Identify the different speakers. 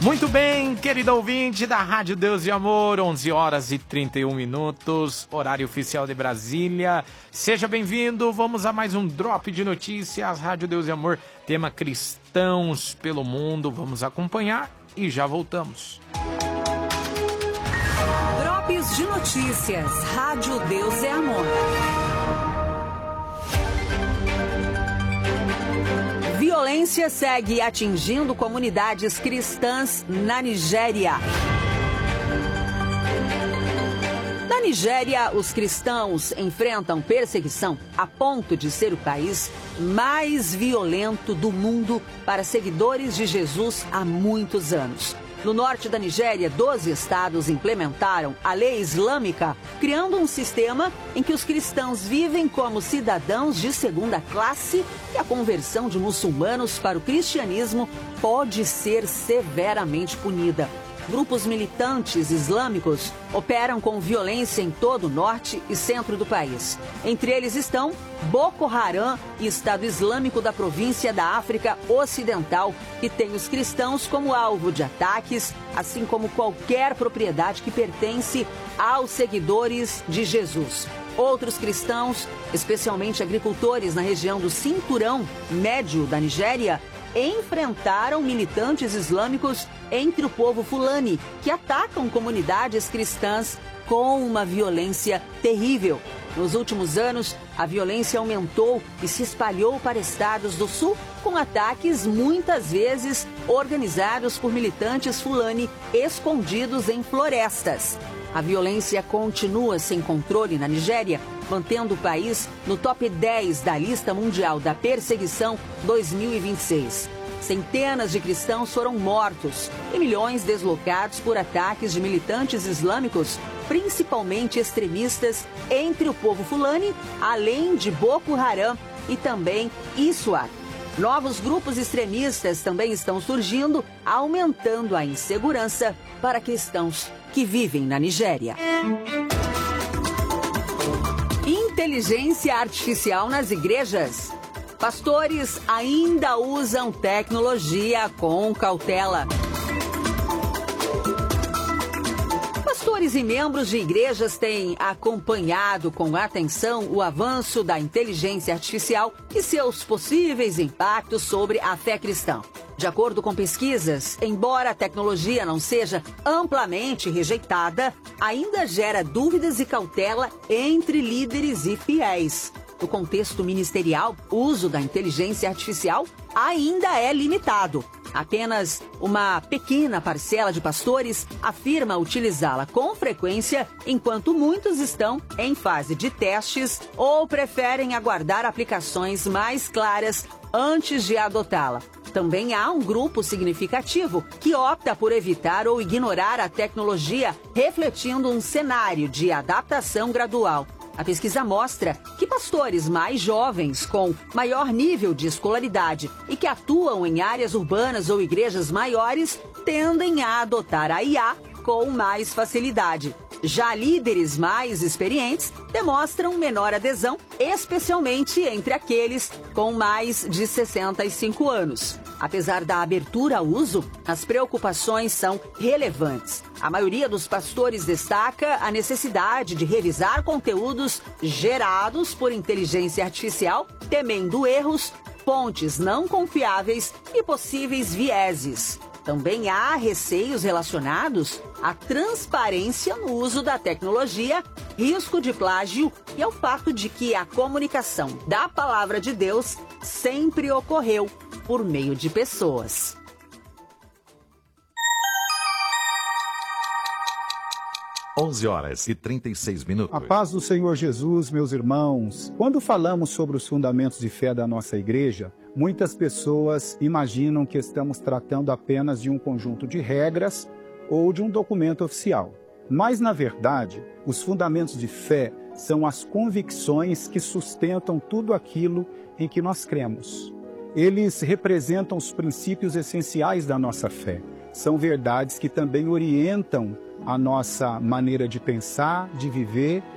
Speaker 1: Muito bem, querido ouvinte da Rádio Deus e Amor, 11 horas e 31 minutos, horário oficial de Brasília. Seja bem-vindo, vamos a mais um Drop de Notícias, Rádio Deus e Amor, tema Cristãos pelo Mundo. Vamos acompanhar e já voltamos.
Speaker 2: Drops de Notícias, Rádio Deus e Amor. Violência segue atingindo comunidades cristãs na Nigéria. Na Nigéria, os cristãos enfrentam perseguição a ponto de ser o país mais violento do mundo para seguidores de Jesus há muitos anos. No norte da Nigéria, 12 estados implementaram a lei islâmica, criando um sistema em que os cristãos vivem como cidadãos de segunda classe e a conversão de muçulmanos para o cristianismo pode ser severamente punida. Grupos militantes islâmicos operam com violência em todo o norte e centro do país. Entre eles estão Boko Haram e Estado Islâmico da província da África Ocidental, que tem os cristãos como alvo de ataques, assim como qualquer propriedade que pertence aos seguidores de Jesus. Outros cristãos, especialmente agricultores na região do Cinturão Médio da Nigéria, enfrentaram militantes islâmicos entre o povo Fulani, que atacam comunidades cristãs com uma violência terrível. Nos últimos anos, a violência aumentou e se espalhou para estados do sul, com ataques muitas vezes organizados por militantes Fulani escondidos em florestas. A violência continua sem controle na Nigéria, mantendo o país no top 10 da lista mundial da perseguição 2026. Centenas de cristãos foram mortos e milhões deslocados por ataques de militantes islâmicos, principalmente extremistas entre o povo Fulani, além de Boko Haram e também ISWAP. Novos grupos extremistas também estão surgindo, aumentando a insegurança para cristãos que vivem na Nigéria. Inteligência artificial nas igrejas. Pastores ainda usam tecnologia com cautela. Pastores e membros de igrejas têm acompanhado com atenção o avanço da inteligência artificial e seus possíveis impactos sobre a fé cristã. De acordo com pesquisas, embora a tecnologia não seja amplamente rejeitada, ainda gera dúvidas e cautela entre líderes e fiéis. No contexto ministerial, o uso da inteligência artificial ainda é limitado. Apenas uma pequena parcela de pastores afirma utilizá-la com frequência, enquanto muitos estão em fase de testes ou preferem aguardar aplicações mais claras antes de adotá-la. Também há um grupo significativo que opta por evitar ou ignorar a tecnologia, refletindo um cenário de adaptação gradual. A pesquisa mostra que pastores mais jovens, com maior nível de escolaridade e que atuam em áreas urbanas ou igrejas maiores, tendem a adotar a IA com mais facilidade. Já líderes mais experientes demonstram menor adesão, especialmente entre aqueles com mais de 65 anos. Apesar da abertura ao uso, as preocupações são relevantes. A maioria dos pastores destaca a necessidade de revisar conteúdos gerados por inteligência artificial, temendo erros, fontes não confiáveis e possíveis vieses. Também há receios relacionados à transparência no uso da tecnologia, risco de plágio e ao fato de que a comunicação da palavra de Deus sempre ocorreu por meio de pessoas.
Speaker 3: Onze horas e 36 minutos.
Speaker 4: A paz do Senhor Jesus, meus irmãos. Quando falamos sobre os fundamentos de fé da nossa igreja, muitas pessoas imaginam que estamos tratando apenas de um conjunto de regras ou de um documento oficial. Mas, na verdade, os fundamentos de fé são as convicções que sustentam tudo aquilo em que nós cremos. Eles representam os princípios essenciais da nossa fé. São verdades que também orientam a nossa maneira de pensar, de viver